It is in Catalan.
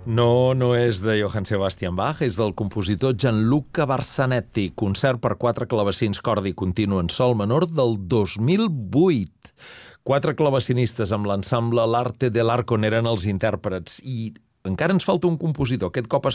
No, no és de Johann Sebastian Bach, és del compositor Gianluca Barsanetti, concert per 4 clavecins cordi continu en sol menor del 2008. 4 clavecinistes amb l'ensemble L'Arte dell'Arco n'eren els intèrprets i encara ens falta un compositor. Aquest cop